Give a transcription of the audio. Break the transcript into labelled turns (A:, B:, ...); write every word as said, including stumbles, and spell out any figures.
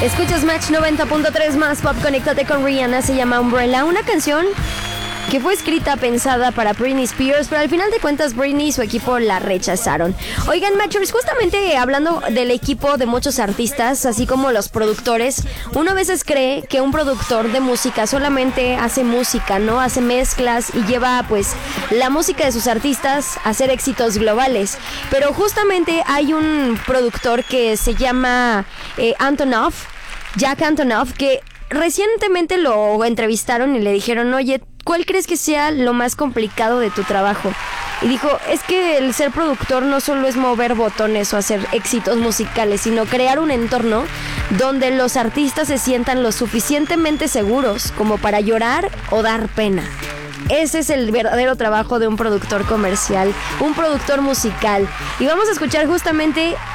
A: Escuchas Match noventa punto tres más pop, conéctate con Rihanna, se llama Umbrella, una canción que fue escrita, pensada para Britney Spears, pero al final de cuentas Britney y su equipo la rechazaron. Oigan, Matchers, justamente hablando del equipo de muchos artistas, así como los productores, uno a veces cree que un productor de música solamente hace música, ¿no? Hace mezclas y lleva, pues, la música de sus artistas a hacer éxitos globales. Pero justamente hay un productor que se llama eh, Antonoff, Jack Antonoff, que recientemente lo entrevistaron y le dijeron, oye, ¿cuál crees que sea lo más complicado de tu trabajo? Y dijo, es que el ser productor no solo es mover botones o hacer éxitos musicales, sino crear un entorno donde los artistas se sientan lo suficientemente seguros como para llorar o dar pena. Ese es el verdadero trabajo de un productor comercial, un productor musical. Y vamos a escuchar justamente